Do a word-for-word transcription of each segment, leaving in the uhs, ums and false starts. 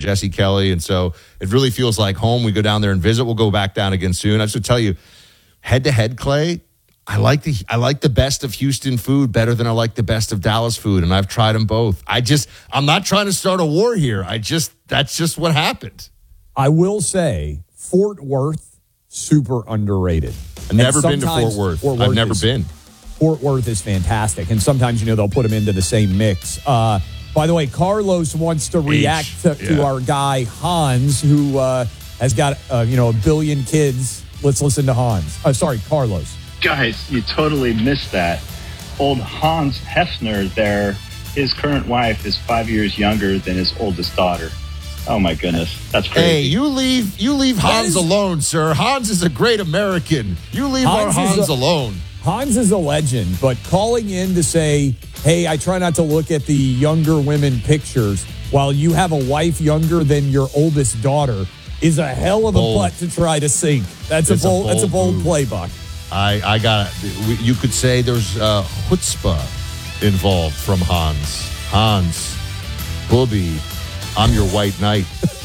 Jesse Kelly. And so it really feels like home. We go down there and visit. We'll go back down again soon. I just would tell you, head-to-head, Clay, I like the I like the best of Houston food better than I like the best of Dallas food, and I've tried them both. I just, I'm not trying to start a war here. I just, that's just what happened. I will say Fort Worth, super underrated. I've never been to Fort Worth. Fort Worth I've never is, been. Fort Worth is fantastic, and sometimes, you know, they'll put them into the same mix. Uh, by the way, Carlos wants to react H, to, to yeah. our guy Hans, who uh, has got, uh, you know, a billion kids. Let's listen to Hans. Uh, sorry, Carlos. Guys, you totally missed that. Old Hans Hefner there, his current wife is five years younger than his oldest daughter. Oh, my goodness. That's crazy. Hey, you leave you leave Hans is, alone, sir. Hans is a great American. You leave Hans our Hans a, alone. Hans is a legend, but calling in to say, hey, I try not to look at the younger women pictures while you have a wife younger than your oldest daughter is a hell of a bold. putt to try to sink. That's a bold, a bold that's a bold move. play, Buck. I, I got it. You could say there's uh, chutzpah involved from Hans. Hans, Booby, I'm your white knight.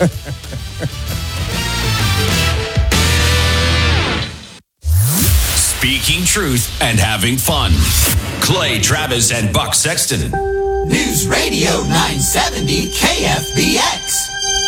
Speaking truth and having fun. Clay Travis and Buck Sexton. News Radio nine seventy K F B X.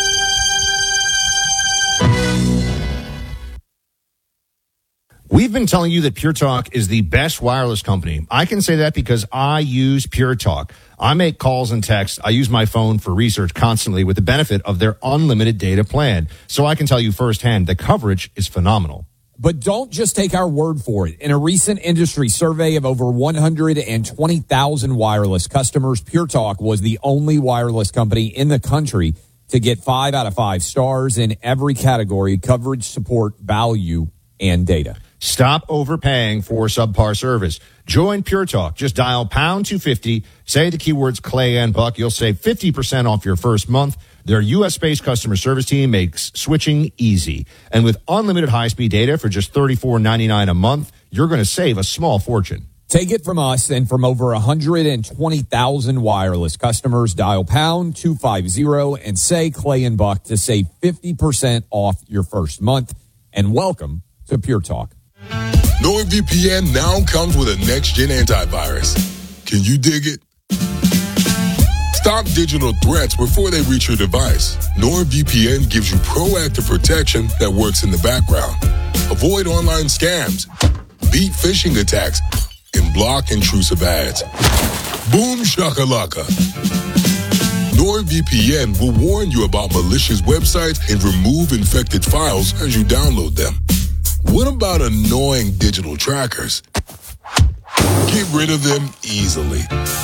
We've been telling you that Pure Talk is the best wireless company. I can say that because I use Pure Talk. I make calls and texts. I use my phone for research constantly with the benefit of their unlimited data plan. So I can tell you firsthand, the coverage is phenomenal. But don't just take our word for it. In a recent industry survey of over one hundred twenty thousand wireless customers, Pure Talk was the only wireless company in the country to get five out of five stars in every category: coverage, support, value, and data. Stop overpaying for subpar service. Join Pure Talk. Just dial pound two fifty, say the keywords Clay and Buck. You'll save fifty percent off your first month. Their U S-based customer service team makes switching easy. And with unlimited high-speed data for just thirty-four ninety-nine a month, you're going to save a small fortune. Take it from us and from over one hundred twenty thousand wireless customers. Dial pound two fifty and say Clay and Buck to save fifty percent off your first month. And welcome to Pure Talk. NordVPN now comes with a next-gen antivirus. Can you dig it? Stop digital threats before they reach your device. NordVPN gives you proactive protection that works in the background. Avoid online scams, beat phishing attacks, and block intrusive ads. Boom shakalaka. NordVPN will warn you about malicious websites and remove infected files as you download them. What about annoying digital trackers? Get rid of them easily.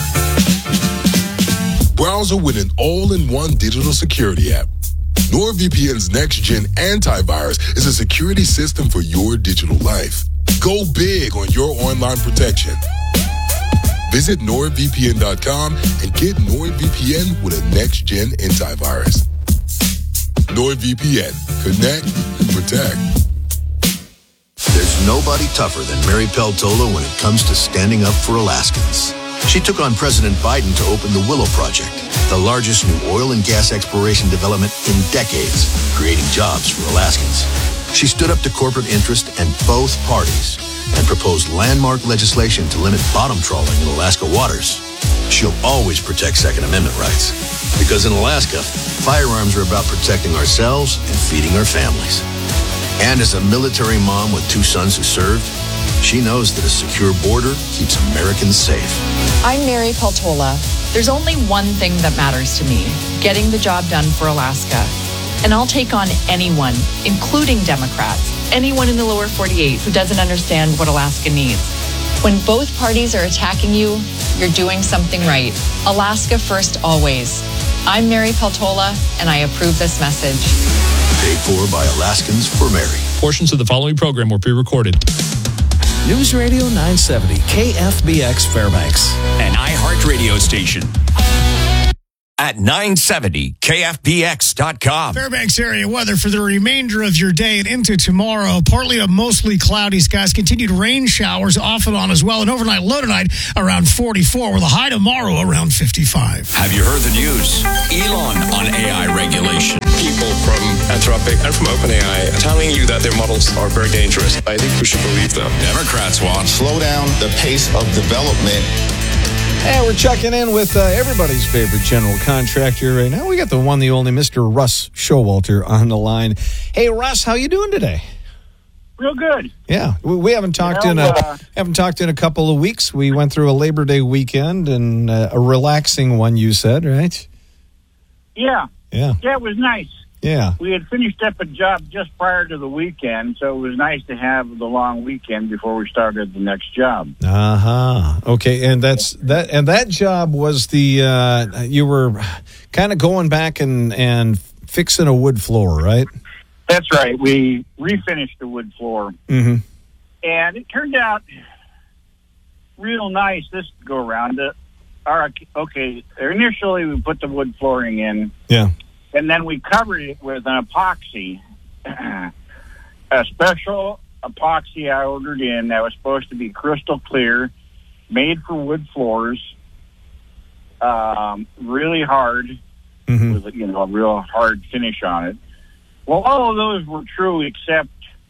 Browser with an all-in-one digital security app. NordVPN's next-gen antivirus is a security system for your digital life. Go big on your online protection. Visit nord V P N dot com and get NordVPN with a next-gen antivirus. NordVPN. Connect and protect. There's nobody tougher than Mary Peltola when it comes to standing up for Alaskans. She took on President Biden to open the Willow Project, the largest new oil and gas exploration development in decades, creating jobs for Alaskans. She stood up to corporate interest and both parties and proposed landmark legislation to limit bottom trawling in Alaska waters. She'll always protect Second Amendment rights, because in Alaska, firearms are about protecting ourselves and feeding our families. And as a military mom with two sons who served, she knows that a secure border keeps Americans safe. I'm Mary Peltola. There's only one thing that matters to me, getting the job done for Alaska. And I'll take on anyone, including Democrats, anyone in the lower forty-eight who doesn't understand what Alaska needs. When both parties are attacking you, you're doing something right. Alaska first, always. I'm Mary Peltola, and I approve this message. Paid for by Alaskans for Mary. Portions of the following program were pre-recorded. News Radio nine seventy K F B X Fairbanks, an iHeart radio station. At nine seventy K F B X dot com. Fairbanks area weather for the remainder of your day and into tomorrow. Partly to mostly cloudy skies. Continued rain showers off and on as well. An overnight low tonight around forty-four with a high tomorrow around fifty-five. Have you heard the news? Elon on A I regulation. Anthropic and from OpenAI telling you that their models are very dangerous. I think we should believe them. Democrats want slow down the pace of development. And we're checking in with uh, everybody's favorite general contractor right now. We got the one, the only Mister Russ Showalter on the line. Hey, Russ, how you doing today? Real good. Yeah, we, we haven't talked you know, in a uh, haven't talked in a couple of weeks. We went through a Labor Day weekend and uh, a relaxing one. You said, right? Yeah. Yeah. Yeah, it was nice. Yeah. We had finished up a job just prior to the weekend, so it was nice to have the long weekend before we started the next job. Uh huh. Okay, and that's that. And that job was the uh, you were kind of going back and and fixing a wood floor, right? That's right. We refinished the wood floor, mm-hmm. and it turned out real nice this go around. Uh, our okay, initially we put the wood flooring in. Yeah. And then we covered it with an epoxy, a special epoxy I ordered in that was supposed to be crystal clear, made for wood floors, um, really hard, mm-hmm. with you know a real hard finish on it. Well, all of those were true except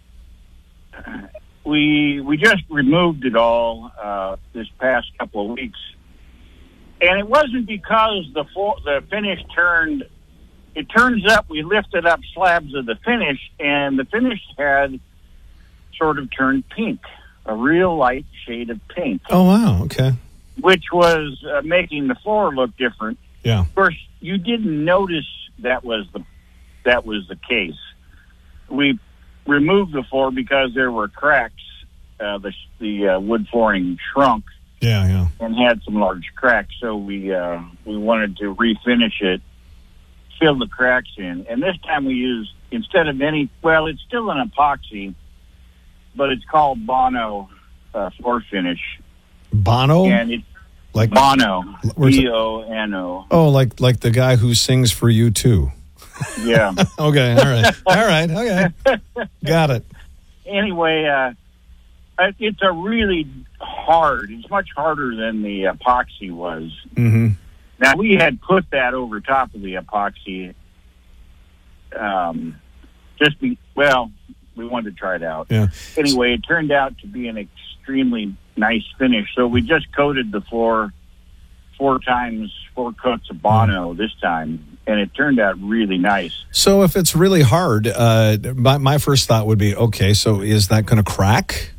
we we just removed it all uh, this past couple of weeks, and it wasn't because the fo- the finish turned. It turns up we lifted up slabs of the finish, and the finish had sort of turned pink, a real light shade of pink. Oh, wow. Okay. Which was uh, making the floor look different. Yeah. Of course, you didn't notice that was the that was the case. We removed the floor because there were cracks. Uh, the the uh, wood flooring shrunk. Yeah, yeah. And had some large cracks, so we uh, we wanted to refinish it. Fill the cracks in, and this time we used, instead of any, well, it's still an epoxy, but it's called Bono uh, floor finish. Bono? And it's like Bono, B O N O. Oh, like like the guy who sings for you too. Yeah. Okay, all right. All right, okay. Got it. Anyway, uh, it's a really hard, it's much harder than the epoxy was. Mm-hmm. Now, we had put that over top of the epoxy, um, just be, well, we wanted to try it out. Yeah. Anyway, it turned out to be an extremely nice finish, so we just coated the floor four times, four coats of Bono this time, and it turned out really nice. So if it's really hard, uh, my, my first thought would be, okay, so is that going to crack?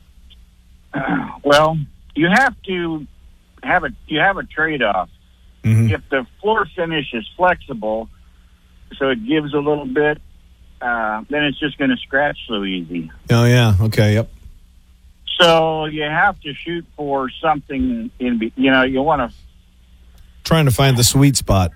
Uh, well, you have to have a, you have a trade-off. Mm-hmm. If the floor finish is flexible, so it gives a little bit, uh, then it's just going to scratch so easy. Oh, yeah. Okay, yep. So you have to shoot for something in, be- you know, you want to... Trying to find the sweet spot.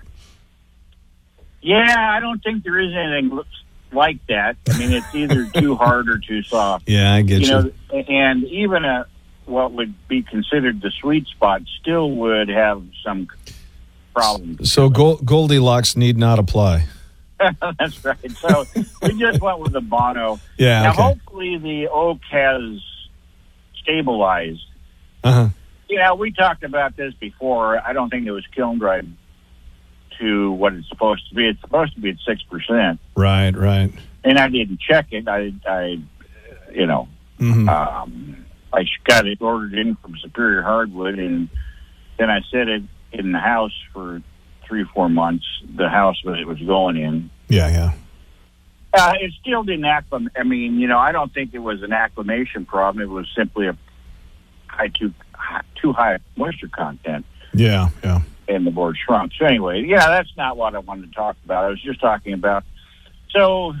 Yeah, I don't think there is anything like that. I mean, it's either too hard or too soft. Yeah, I get you. You know, and even a what would be considered the sweet spot still would have some problems. So Gold- Goldilocks need not apply. That's right. So we just went with the Bono. Yeah. Now, okay. hopefully the oak has stabilized. Uh-huh. You know, we talked about this before. I don't think it was kiln dried to what it's supposed to be. It's supposed to be at six percent. Right, right. And I didn't check it. I, I you know, mm-hmm. um, I got it ordered in from Superior Hardwood, and then I set it in the house for three, four months, the house that it was going in. Yeah, yeah. Uh, it still didn't acclimate. I mean, you know, I don't think it was an acclimation problem. It was simply a high too, high, too high moisture content. Yeah, yeah. And the board shrunk. So anyway, yeah, that's not what I wanted to talk about. I was just talking about, so,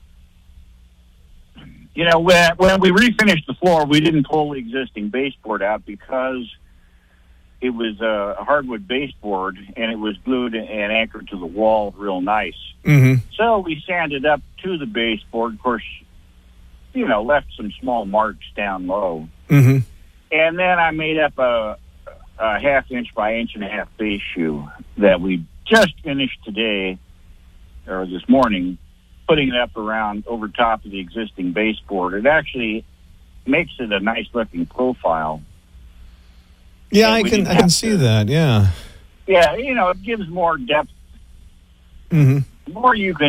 you know, when, when we refinished the floor, we didn't pull the existing baseboard out because it was a hardwood baseboard, and it was glued and anchored to the wall real nice. Mm-hmm. So we sanded up to the baseboard, of course, you know, left some small marks down low. Mm-hmm. And then I made up a, a half inch by inch and a half base shoe that we just finished today, or this morning, putting it up around over top of the existing baseboard. It actually makes it a nice looking profile. Yeah, I can I can see to, that, yeah. Yeah, you know, it gives more depth. Mm-hmm. The more you can